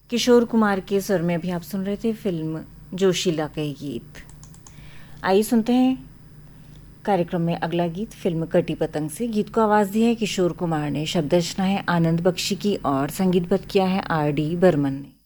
किशोर कुमार के स्वर में अभी आप सुन रहे थे फिल्म जोशीला का ये गीत। आइए सुनते हैं कार्यक्रम में अगला गीत फिल्म कटी पतंग से। गीत को आवाज़ दी है किशोर कुमार ने, शब्द रचना है आनंद बख्शी की और संगीतबद्ध किया है आर डी बर्मन ने।